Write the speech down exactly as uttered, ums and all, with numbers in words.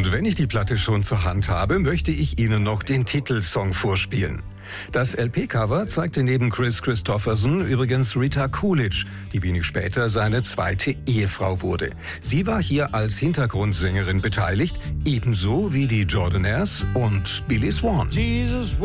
Und wenn ich die Platte schon zur Hand habe, möchte ich Ihnen noch den Titelsong vorspielen. Das L P-Cover zeigte neben Kris Kristofferson übrigens Rita Coolidge, die wenig später seine zweite Ehefrau wurde. Sie war hier als Hintergrundsängerin beteiligt, ebenso wie die Jordanaires und Billy Swan. Jesus